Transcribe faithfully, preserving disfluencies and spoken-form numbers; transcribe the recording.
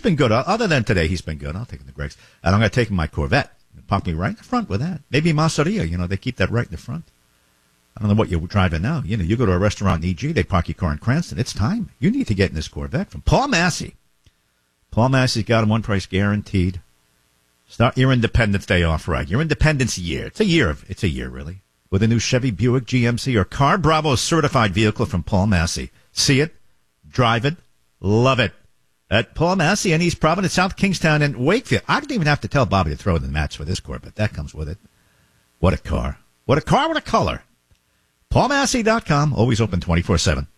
been good. Other than today, he's been good. I'll take him to Greg's. And I'm going to take him my Corvette. Park me right in the front with that. Maybe Masseria, you know, they keep that right in the front. I don't know what you're driving now. You know, you go to a restaurant in E G, they park your car in Cranston. It's time. You need to get in this Corvette from Paul Massey. Paul Massey's got a one price guaranteed. Start your Independence Day off right. Your Independence year. It's a year of, it's a year really. With a new Chevy Buick G M C or Car Bravo certified vehicle from Paul Massey. See it, drive it, love it. At Paul Massey in East Providence, South Kingstown, and Wakefield. I didn't even have to tell Bobby to throw in the mats for this Corvette. That comes with it. What a car. What a car, what a color. Paul Massey dot com, always open twenty-four seven.